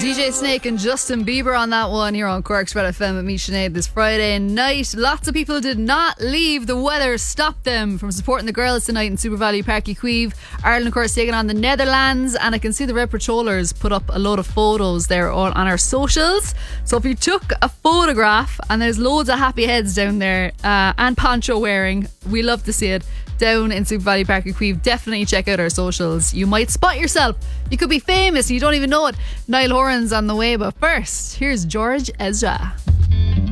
DJ Snake and Justin Bieber on that one here on Cork's Red FM with me, Sinead, this Friday night. Lots of people did not leave. The weather stopped them from supporting the girls tonight in Super Valley Park Queeve. Ireland, of course, taking on the Netherlands, and I can see the Red Patrollers put up a load of photos there all on our socials. So if you took a photograph, and there's loads of happy heads down there and poncho wearing, we love to see it. Down in Super Valley Park Queeve, definitely check out our socials. You might spot yourself. You could be famous and you don't even know it. Niall Horan's on the way, but first, here's George Ezra.